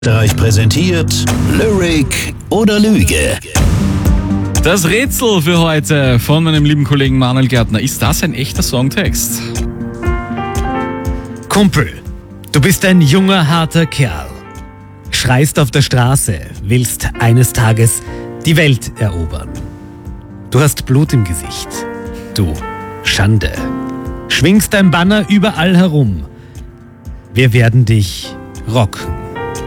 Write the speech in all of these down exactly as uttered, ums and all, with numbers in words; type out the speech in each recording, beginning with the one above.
Euch präsentiert Lyric oder Lüge. Das Rätsel für heute von meinem lieben Kollegen Manuel Gärtner. Ist das ein echter Songtext? Kumpel, du bist ein junger, harter Kerl. Schreist auf der Straße, willst eines Tages die Welt erobern. Du hast Blut im Gesicht. Du Schande. Schwingst dein Banner überall herum. Wir werden dich rocken.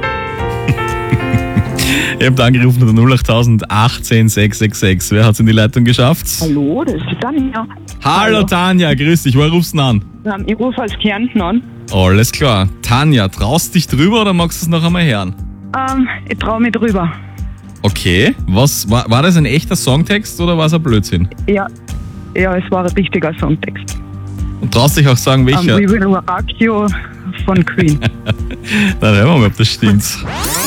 Ihr habt angerufen unter null acht achtzehn sechs sechs sechs. Wer hat's in die Leitung geschafft? Hallo, das ist die Tanja. Hallo, Hallo. Tanja, grüß dich. Woher rufst du denn an? Ähm, ich rufe aus Kärnten an. Alles klar. Tanja, traust dich drüber oder magst du es noch einmal hören? Ähm, ich traue mich drüber. Okay. Was, war, war das ein echter Songtext oder war es ein Blödsinn? Ja, ja, es war ein richtiger Songtext. Und traust dich auch sagen, Ähm, welcher? We Will Rock You von Queen. Dann hören wir mal, ob das stimmt.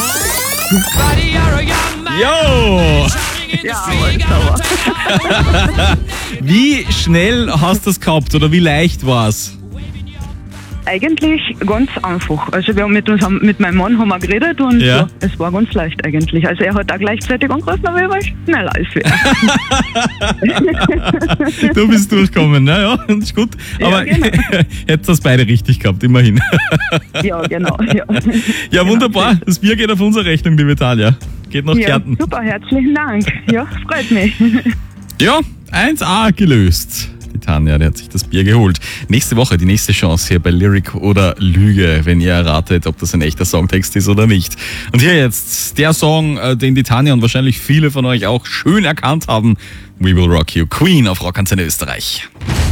Jo! Ja, aber sauer. Wie schnell hast du das gehabt oder wie leicht war es? Eigentlich ganz einfach. Also wir haben mit, uns, mit meinem Mann haben wir geredet und Ja. ja, es war ganz leicht eigentlich. Also er hat auch gleichzeitig angerufen, aber ich war schneller als wir. Du bist durchgekommen, naja, ist gut. Aber Ja, genau. hättest das beide richtig gehabt, immerhin. Ja, genau. Ja, Ja, wunderbar. Das Bier geht auf unsere Rechnung, liebe Talia. Geht nach ja, Kärnten. super, herzlichen Dank. Ja, freut mich. Ja, eins a gelöst. Die Tanja, die hat sich das Bier geholt. Nächste Woche die nächste Chance hier bei Lyric oder Lüge, wenn ihr erratet, ob das ein echter Songtext ist oder nicht. Und hier jetzt der Song, äh, den die Tanja und wahrscheinlich viele von euch auch schön erkannt haben. We Will Rock You, Queen auf Rock Antenne Österreich.